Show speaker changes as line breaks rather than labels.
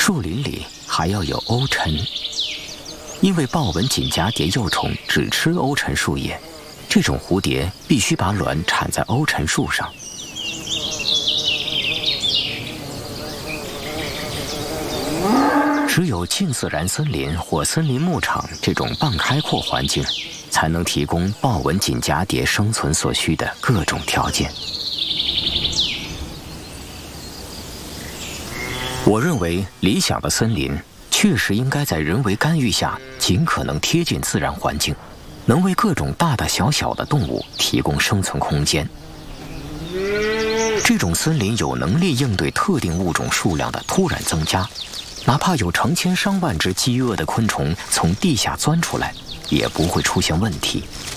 树林里还要有欧尘，因为豹纹锦蛱蝶幼虫只吃欧尘树叶，这种蝴蝶必须把卵产在欧尘树上。只有近自然森林或森林牧场这种半开阔环境，才能提供豹纹锦蛱蝶生存所需的各种条件。我认为理想的森林确实应该在人为干预下尽可能贴近自然环境，能为各种大大小小的动物提供生存空间。这种森林有能力应对特定物种数量的突然增加，哪怕有成千上万只饥饿的昆虫从地下钻出来，也不会出现问题。